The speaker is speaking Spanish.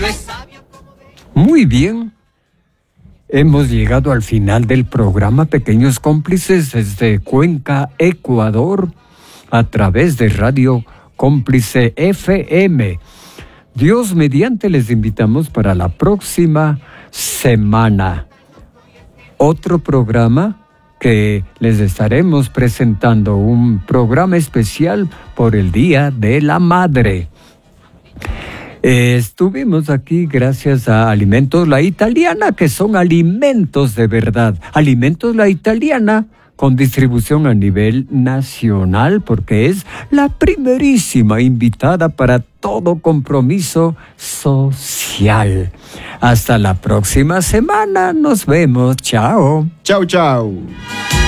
Muy bien. Hemos llegado al final del programa Pequeños Cómplices desde Cuenca, Ecuador, a través de Radio Cómplice FM. Dios mediante, les invitamos para la próxima semana. Otro programa que les estaremos presentando, un programa especial por el Día de la Madre. Estuvimos aquí gracias a Alimentos La Italiana, que son alimentos de verdad. Alimentos La Italiana, con distribución a nivel nacional, porque es la primerísima invitada para todo compromiso social. Hasta la próxima semana. Nos vemos. Chao. Chau, chau.